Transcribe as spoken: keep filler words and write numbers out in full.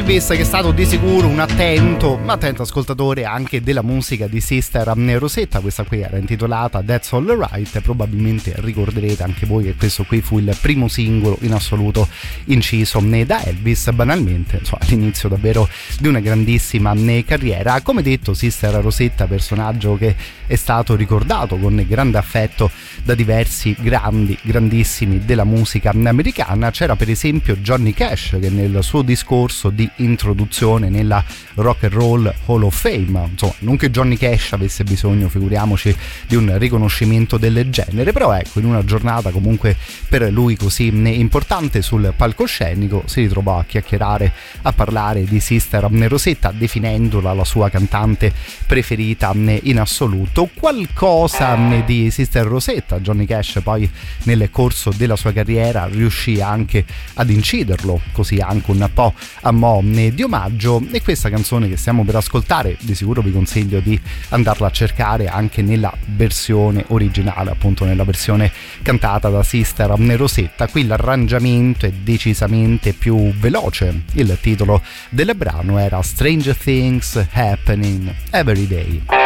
Elvis, che è stato di sicuro un attento, attento ascoltatore anche della musica di Sister Rosetta. Questa qui era intitolata That's All Right. Probabilmente ricorderete anche voi che questo qui fu il primo singolo in assoluto inciso da Elvis, banalmente, insomma, all'inizio davvero di una grandissima carriera. Come detto, Sister Rosetta, personaggio che è stato ricordato con grande affetto da diversi grandi, grandissimi della musica americana. C'era per esempio Johnny Cash, che nel suo discorso di introduzione nella Rock and Roll Hall of Fame, insomma, non che Johnny Cash avesse bisogno, figuriamoci, di un riconoscimento del genere, però ecco, in una giornata comunque per lui così importante sul palcoscenico si ritrovò a chiacchierare, a parlare di Sister Rosetta, definendola la sua cantante preferita in assoluto. Qualcosa di Sister Rosetta Johnny Cash poi nel corso della sua carriera riuscì anche ad inciderlo, così anche un po' a mo' di omaggio, e questa canzone che stiamo per ascoltare di sicuro vi consiglio di andarla a cercare anche nella versione originale, appunto nella versione cantata da Sister Rosetta. Qui l'arrangiamento è decisamente più veloce, il titolo del brano era Strange Things Happening Every Day.